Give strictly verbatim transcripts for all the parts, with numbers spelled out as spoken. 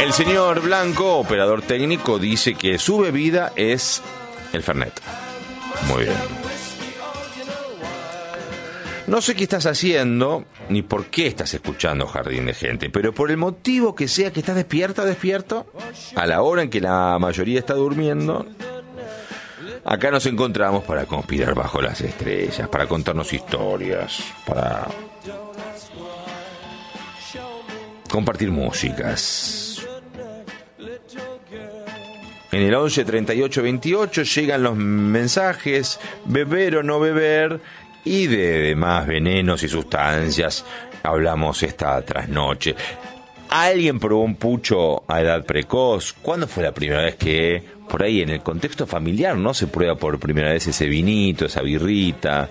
El señor Blanco, operador técnico, dice que su bebida es el Fernet. Muy bien. No sé qué estás haciendo, ni por qué estás escuchando Jardín de Gente, pero por el motivo que sea que estás despierta, despierto, a la hora en que la mayoría está durmiendo, acá nos encontramos para conspirar bajo las estrellas, para contarnos historias, para compartir músicas. En el once treinta y ocho veintiocho llegan los mensajes, beber o no beber, y de demás venenos y sustancias hablamos esta trasnoche. ¿Alguien probó un pucho a edad precoz? ¿Cuándo fue la primera vez que, por ahí en el contexto familiar, no se prueba por primera vez ese vinito, esa birrita?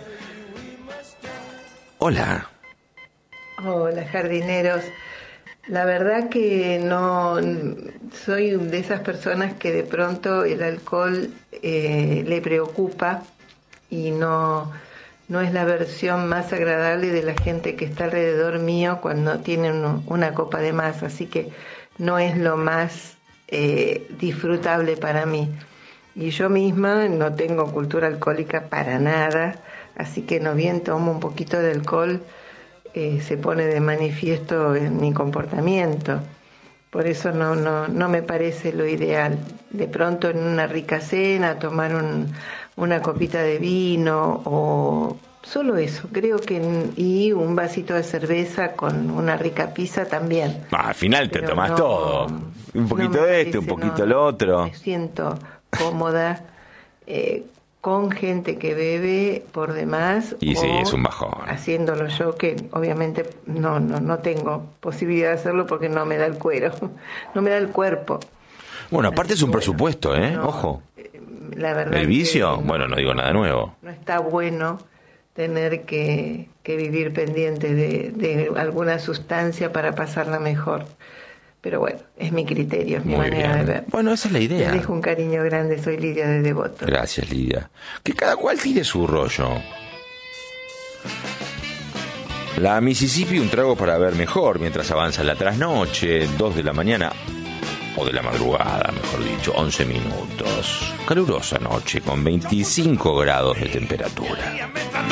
Hola. Hola, jardineros. La verdad que no soy de esas personas que de pronto el alcohol eh, le preocupa y no... No es la versión más agradable de la gente que está alrededor mío cuando tienen una copa de más, así que no es lo más eh, disfrutable para mí. Y yo misma no tengo cultura alcohólica para nada, así que no bien tomo un poquito de alcohol, eh, se pone de manifiesto en mi comportamiento. Por eso no, no, no me parece lo ideal. De pronto en una rica cena tomar un... una copita de vino o solo eso, creo que y un vasito de cerveza con una rica pizza también. Ah, al final te Pero tomás no, todo, un poquito no de parece, este, un poquito no, lo otro. Me siento cómoda eh, con gente que bebe por demás. Y o sí, es un bajón. Haciéndolo yo, que obviamente no, no, no tengo posibilidad de hacerlo porque no me da el cuero, no me da el cuerpo. Bueno, aparte Así es un bueno, presupuesto, ¿eh? no, Ojo. La verdad ¿El vicio? no, Bueno, no digo nada nuevo. No está bueno tener que, que vivir pendiente de, de alguna sustancia para pasarla mejor. Pero bueno, es mi criterio, es mi Muy manera bien. de ver. Bueno, esa es la idea. Te dejo un cariño grande, soy Lidia de Devoto. Gracias, Lidia. Que cada cual tire su rollo. La Mississippi, un trago para ver mejor mientras avanza la trasnoche, dos de la mañana. O de la madrugada, mejor dicho, once minutos. Calurosa noche con veinticinco grados de temperatura.